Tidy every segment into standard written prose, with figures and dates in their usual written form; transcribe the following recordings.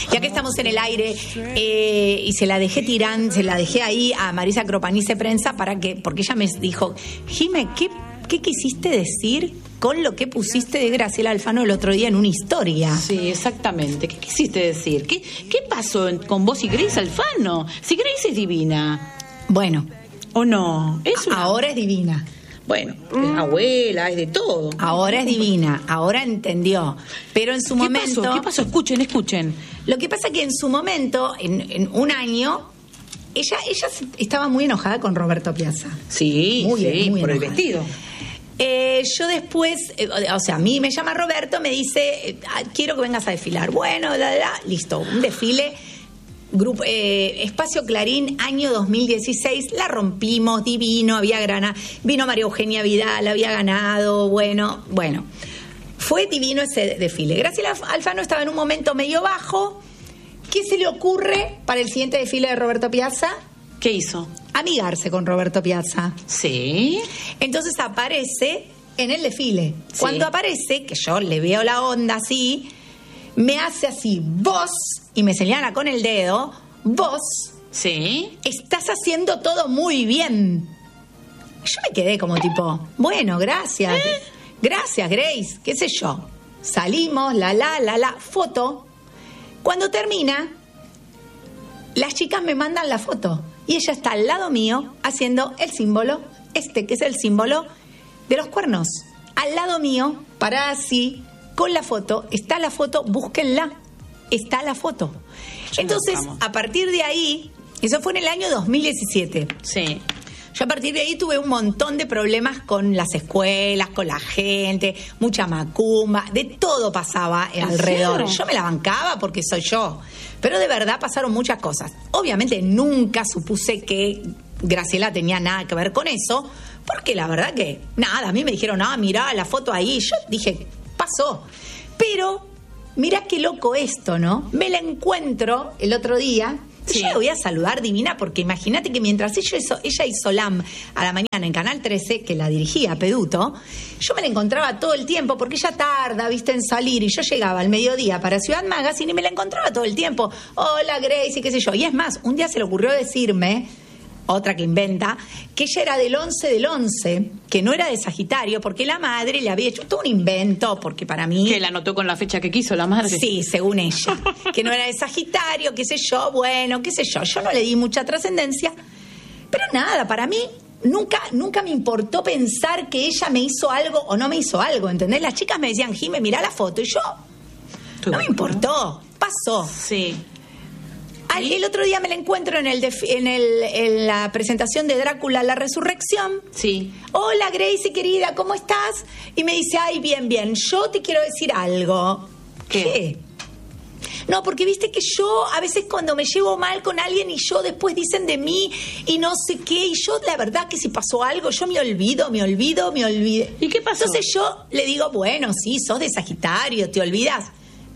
Ya que estamos en el aire, y se la dejé ahí a Marisa Cropanice Prensa porque ella me dijo, Jime, ¿qué quisiste decir con lo que pusiste de Graciela Alfano el otro día en una historia? Sí, exactamente. ¿Qué quisiste decir? ¿Qué pasó con vos y Grace Alfano? Si Grace es divina. Bueno. ¿O no? Ahora es divina. Bueno, es abuela, es de todo. Ahora es divina, ahora entendió. Pero en su momento... ¿Qué pasó? Escuchen. Lo que pasa es que en su momento, en un año, ella estaba muy enojada con Roberto Piazza. Sí, muy por enojada. el vestido. Yo después, a mí me llama Roberto, me dice, quiero que vengas a desfilar. Bueno, listo, un desfile... Grupo, Espacio Clarín, año 2016, la rompimos, divino, vino María Eugenia Vidal, había ganado, bueno, fue divino ese desfile. Graciela Alfano estaba en un momento medio bajo. ¿Qué se le ocurre para el siguiente desfile de Roberto Piazza? ¿Qué hizo? Amigarse con Roberto Piazza. Sí. Entonces aparece en el desfile. Sí. Cuando aparece, que yo le veo la onda así, me hace así, vos, y me señala con el dedo, vos, sí, estás haciendo todo muy bien. Yo me quedé como tipo, bueno, gracias, gracias, Grace, qué sé yo. Salimos, la foto. Cuando termina, las chicas me mandan la foto y ella está al lado mío haciendo el símbolo, que es el símbolo de los cuernos. Al lado mío, parada así, con la foto, está la foto, búsquenla, está la foto. Entonces, a partir de ahí, eso fue en el año 2017. Sí. Yo a partir de ahí tuve un montón de problemas con las escuelas, con la gente, mucha macumba, de todo pasaba alrededor. Yo me la bancaba porque soy yo, pero de verdad pasaron muchas cosas. Obviamente nunca supuse que Graciela tenía nada que ver con eso, porque la verdad que nada, a mí me dijeron, mirá la foto ahí, yo dije, pasó. Pero mirá qué loco esto, ¿no? Me la encuentro el otro día. Sí. Yo la voy a saludar, divina, porque imagínate que mientras ella hizo LAM a la mañana en Canal 13, que la dirigía Peduto, yo me la encontraba todo el tiempo, porque ella tarda, viste, en salir, y yo llegaba al mediodía para Ciudad Magazine y me la encontraba todo el tiempo. Hola, Grace, y qué sé yo. Y es más, un día se le ocurrió decirme, otra que inventa, que ella era del 11 del 11, que no era de Sagitario, porque la madre le había hecho todo un invento, porque para mí... Que la anotó con la fecha que quiso la madre. Sí, según ella. Que no era de Sagitario, qué sé yo, bueno, qué sé yo. Yo no le di mucha trascendencia, pero nada, para mí nunca me importó pensar que ella me hizo algo o no me hizo algo, ¿entendés? Las chicas me decían, Jime, mirá la foto, y yo, no me importó, pasó. Sí. El otro día me la encuentro en la presentación de Drácula, La Resurrección. Sí. Hola, Gracie, querida, ¿cómo estás? Y me dice, ay, bien, yo te quiero decir algo. ¿Qué? No, porque viste que yo a veces cuando me llevo mal con alguien y yo después dicen de mí y no sé qué, y yo la verdad que si pasó algo, yo me olvido. ¿Y qué pasó? Entonces yo le digo, bueno, sí, sos de Sagitario, ¿te olvidas?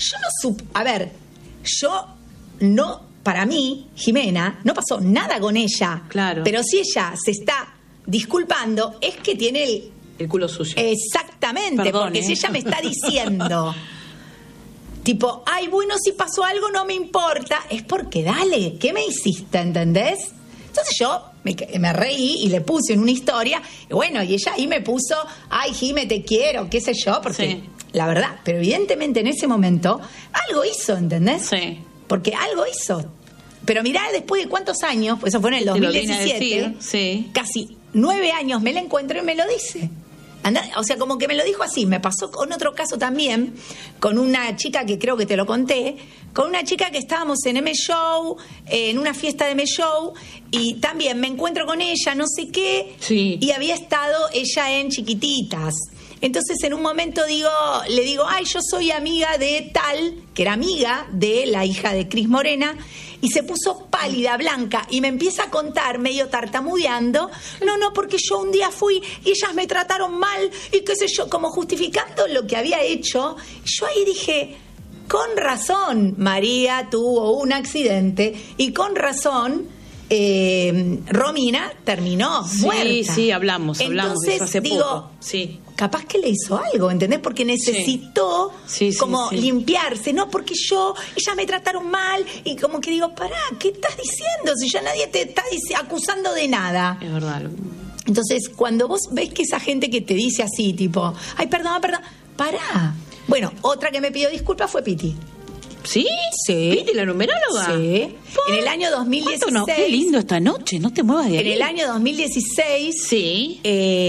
Para mí, Jimena, no pasó nada con ella. Claro. Pero si ella se está disculpando, es que tiene el culo sucio. Exactamente. Perdón, porque si ella me está diciendo, tipo, ay, bueno, si pasó algo no me importa, es porque dale, ¿qué me hiciste? ¿Entendés? Entonces yo me reí y le puse en una historia, y bueno, y ella ahí me puso, ay, Jime, te quiero, qué sé yo, porque sí. La verdad, pero evidentemente en ese momento algo hizo, ¿entendés? Sí. Porque algo hizo. Pero mirá, después de cuántos años, pues eso fue en el 2017, sí. Casi 9 años me la encuentro y me lo dice. O sea, como que me lo dijo así. Me pasó con otro caso también, con una chica que creo que te lo conté, con una chica que estábamos en M-Show, en una fiesta de M-Show, y también me encuentro con ella, no sé qué, sí. Y había estado ella en Chiquititas. Entonces en un momento le digo, ay, yo soy amiga de tal, que era amiga de la hija de Cris Morena, y se puso pálida, blanca, y me empieza a contar, medio tartamudeando, no, porque yo un día fui y ellas me trataron mal, y qué sé yo, como justificando lo que había hecho. Yo ahí dije, con razón María tuvo un accidente, y con razón Romina terminó muerta. Sí, hablamos Entonces, de eso hace digo, poco. Sí. Capaz que le hizo algo, ¿entendés? Porque necesitó limpiarse, ¿no? Porque ellas me trataron mal y como que digo, pará, ¿qué estás diciendo? Si ya nadie te está acusando de nada. Es verdad. Entonces, cuando vos ves que esa gente que te dice así, tipo, ay, perdón, pará. Bueno, otra que me pidió disculpas fue Piti. ¿Sí? Sí. ¿Piti, la numeróloga? Sí. En el año 2016... No, qué lindo esta noche, no te muevas de ahí. En el año 2016... Sí.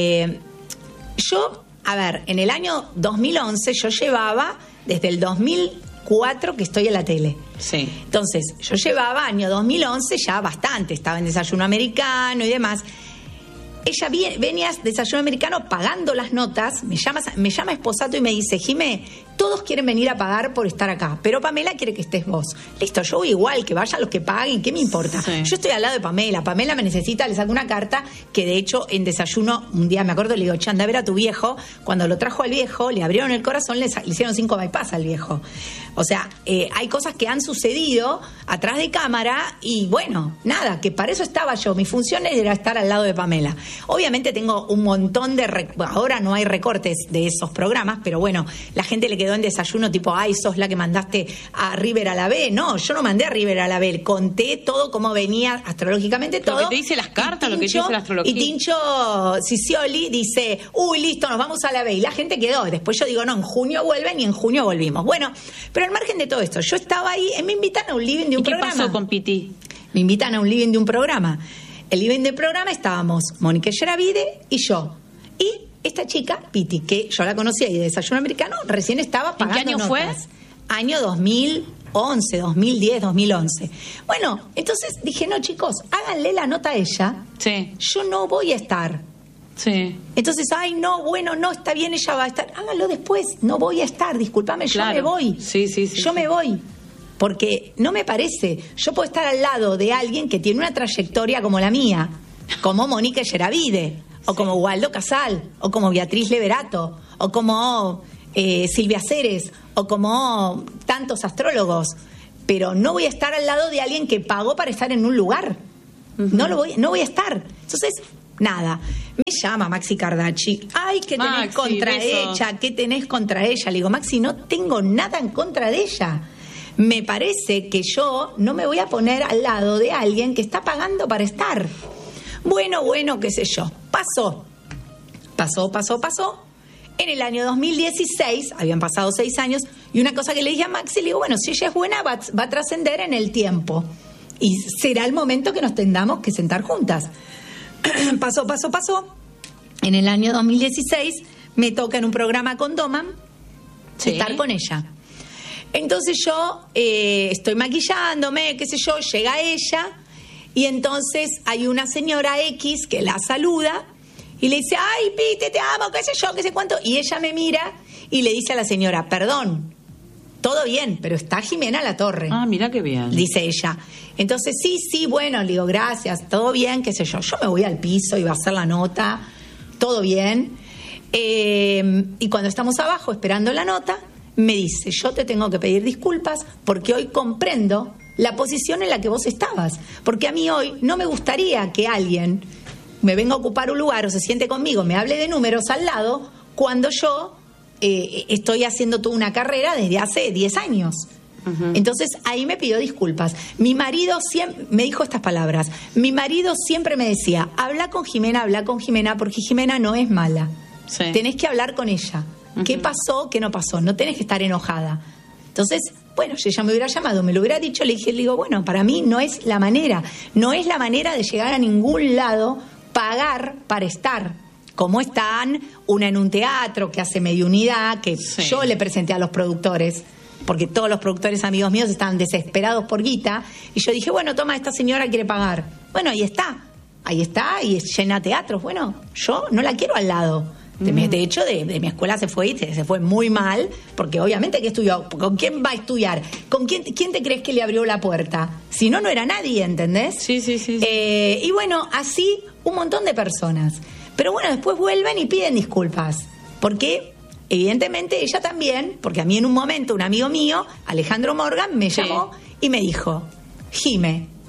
Yo, a ver, en el año 2011 yo llevaba, desde el 2004 que estoy en la tele. Sí. Entonces, yo llevaba año 2011 ya bastante, estaba en Desayuno Americano y demás. Ella venía Desayuno Americano pagando las notas, me llama Esposato y me dice, Jimé, todos quieren venir a pagar por estar acá, pero Pamela quiere que estés vos. Listo, yo voy igual, que vayan los que paguen, ¿qué me importa? Sí. Yo estoy al lado de Pamela me necesita, le saco una carta que de hecho en Desayuno, un día me acuerdo, le digo, che, anda a ver a tu viejo. Cuando lo trajo al viejo, le abrieron el corazón, le hicieron 5 bypass al viejo. O sea, hay cosas que han sucedido atrás de cámara y bueno, nada, que para eso estaba yo. Mi función era estar al lado de Pamela. Obviamente tengo un montón de... Ahora no hay recortes de esos programas, pero bueno, la gente le quedó en Desayuno tipo, ay, sos la que mandaste a River a la B. No, yo no mandé a River a la B. Conté todo cómo venía astrológicamente todo. Lo que te dice las cartas, lo que te dice la astrología. Y Tincho Cicioli dice, uy, listo, nos vamos a la B. Y la gente quedó. Después yo digo, no, en junio vuelven y en junio volvimos. Bueno, pero al margen de todo esto, yo estaba ahí, me invitan a un living de un programa. ¿Qué pasó con Piti? Me invitan a un living de un programa. El living del programa estábamos Mónica Yeravide y yo. Y esta chica, Piti, que yo la conocía y de Desayuno Americano, recién estaba pagando. ¿En qué año notas. fue? Año 2011, 2010, 2011. Bueno, entonces dije, no, chicos, háganle la nota a ella. Sí. Yo no voy a estar. Sí. Entonces, ay, no, bueno, no, está bien, ella va a estar. Háganlo después, no voy a estar, discúlpame, Claro. yo me voy. Sí. Yo me voy. Porque no me parece. Yo puedo estar al lado de alguien que tiene una trayectoria como la mía, como Mónica Yeravide, o como Waldo Casal, o como Beatriz Leverato, o como Silvia Ceres, o como tantos astrólogos. Pero no voy a estar al lado de alguien que pagó para estar en un lugar. No voy a estar. Entonces, nada. Me llama Maxi Cardacci. Ay, ¿qué tenés Maxi, contra beso. ella? ¿Qué tenés contra ella? Le digo, Maxi, no tengo nada en contra de ella. Me parece que yo no me voy a poner al lado de alguien que está pagando para estar. Bueno, qué sé yo. Pasó. En el año 2016, habían pasado 6 años, y una cosa que le dije a Maxi, le digo, bueno, si ella es buena, va a trascender en el tiempo. Y será el momento que nos tengamos que sentar juntas. Pasó. En el año 2016 me toca en un programa con Doman estar con ella. Entonces yo estoy maquillándome, qué sé yo, llega ella y entonces hay una señora X que la saluda y le dice, ay, Pite, te amo, qué sé yo, qué sé cuánto. Y ella me mira y le dice a la señora, perdón, todo bien, pero está Jimena Latorre. Ah, mira qué bien. Dice ella. Entonces, sí, bueno, le digo, gracias, todo bien, qué sé yo. Yo me voy al piso y va a hacer la nota, todo bien. Y cuando estamos abajo esperando la nota, me dice, yo te tengo que pedir disculpas porque hoy comprendo la posición en la que vos estabas. Porque a mí hoy no me gustaría que alguien me venga a ocupar un lugar o se siente conmigo, me hable de números al lado, cuando yo estoy haciendo toda una carrera desde hace 10 años. Uh-huh. Entonces ahí me pidió disculpas. Mi marido siempre me dijo estas palabras. Mi marido siempre me decía, habla con Jimena porque Jimena no es mala. Sí. Tenés que hablar con ella. Uh-huh. ¿Qué pasó? ¿Qué no pasó? No tenés que estar enojada. Entonces, bueno, si ella me hubiera llamado, me lo hubiera dicho, le digo, bueno, para mí no es la manera de llegar a ningún lado, pagar para estar. Como están una en un teatro que hace mediunidad, que sí. Yo le presenté a los productores, porque todos los productores amigos míos estaban desesperados por guita, y yo dije, bueno, toma, esta señora quiere pagar. Bueno, ahí está, y llena teatros. Bueno, yo no la quiero al lado. De hecho, de mi escuela se fue muy mal, porque obviamente que estudió. ¿Con quién va a estudiar? ¿Quién te crees que le abrió la puerta? Si no, no era nadie, ¿entendés? Sí. Y bueno, así un montón de personas. Pero bueno, después vuelven y piden disculpas. Porque, evidentemente, ella también, porque a mí en un momento un amigo mío, Alejandro Morgan, me llamó y me dijo, Jime,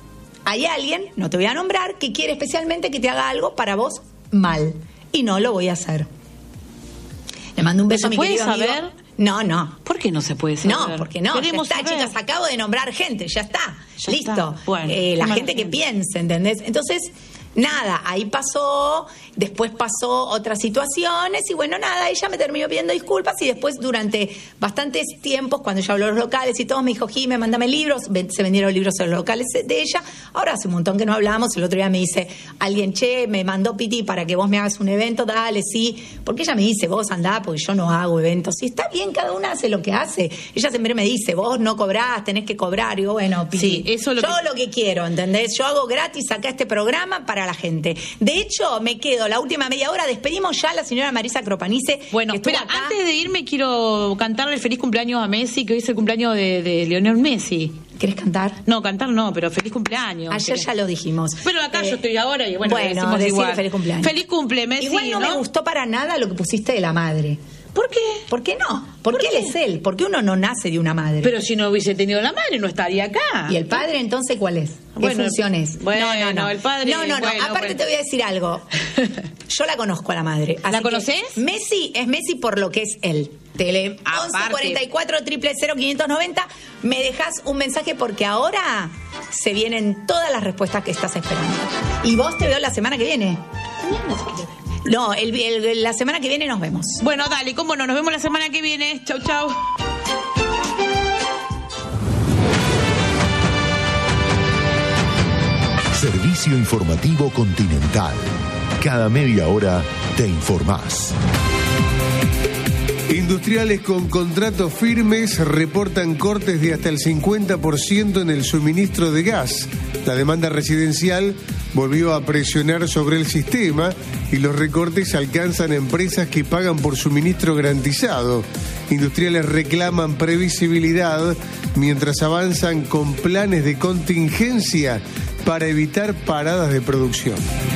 hay alguien, no te voy a nombrar, que quiere especialmente que te haga algo para vos mal. Y no lo voy a hacer. Le mando un beso a mi querido amigo. ¿Puede saber? No. ¿Por qué no se puede saber? No, porque no. Queremos ya está, saber. chicas, acabo de nombrar gente, ya está. Ya listo. está. Bueno, la gente que piense, ¿entendés? Entonces, nada, ahí pasó, después pasó otras situaciones y bueno, nada, ella me terminó pidiendo disculpas y después durante bastantes tiempos, cuando ella habló de los locales y todo, me dijo, Jime, mándame libros, se vendieron libros en los locales de ella. Ahora hace un montón que no hablamos, el otro día me dice alguien, che, me mandó Piti para que vos me hagas un evento, dale, sí, porque ella me dice, vos andá, porque yo no hago eventos, y está bien, cada una hace lo que hace. Ella siempre me dice, vos no cobrás, tenés que cobrar, y digo, bueno, Piti, sí, eso lo que quiero, ¿entendés? Yo hago gratis acá este programa para la gente. De hecho, me quedo la última media hora, despedimos ya a la señora Marisa Cropanice. Bueno, espera, antes de irme quiero cantarle el feliz cumpleaños a Messi, que hoy es el cumpleaños de Lionel Messi. ¿Querés cantar? No, cantar no, pero feliz cumpleaños. Ayer ya lo dijimos. Pero acá yo estoy ahora y bueno, decimos igual. Feliz cumpleaños. Feliz cumple, Messi. Igual no me gustó para nada lo que pusiste de la madre. ¿Por qué? ¿Por qué no? Porque él es él. Porque uno no nace de una madre. Pero si no hubiese tenido la madre, no estaría acá. ¿Y el padre entonces cuál es? ¿Qué función es? Bueno, no, el padre... No. Bueno, aparte te voy a decir algo. Yo la conozco a la madre. ¿La conocés? Messi es Messi por lo que es él. Tele 1144 000 590. Me dejas un mensaje porque ahora se vienen todas las respuestas que estás esperando. Y vos te veo la semana que viene. No, la semana que viene nos vemos. Bueno, dale, cómo no, nos vemos la semana que viene. Chau, chau. Servicio informativo Continental. Cada media hora te informás. Industriales con contratos firmes reportan cortes de hasta el 50% en el suministro de gas. La demanda residencial volvió a presionar sobre el sistema y los recortes alcanzan a empresas que pagan por suministro garantizado. Industriales reclaman previsibilidad mientras avanzan con planes de contingencia para evitar paradas de producción.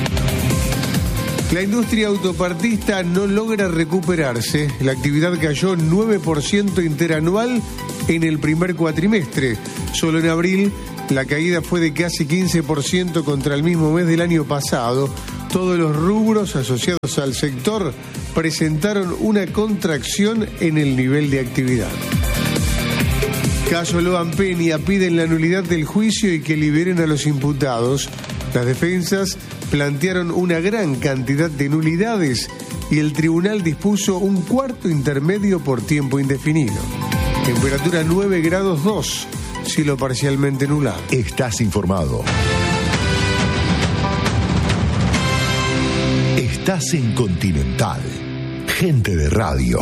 La industria autopartista no logra recuperarse. La actividad cayó 9% interanual en el primer cuatrimestre. Solo en abril la caída fue de casi 15% contra el mismo mes del año pasado. Todos los rubros asociados al sector presentaron una contracción en el nivel de actividad. Caso Loan Peña, piden la nulidad del juicio y que liberen a los imputados. Las defensas plantearon una gran cantidad de nulidades y el tribunal dispuso un cuarto intermedio por tiempo indefinido. Temperatura 9 grados 2, cielo parcialmente nublado. Estás informado. Estás en Continental. Gente de radio.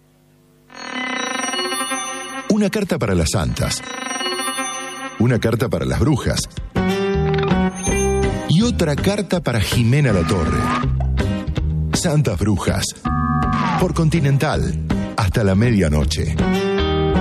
Una carta para las santas. Una carta para las brujas. Y otra carta para Jimena Latorre. Santas Brujas. Por Continental. Hasta la medianoche.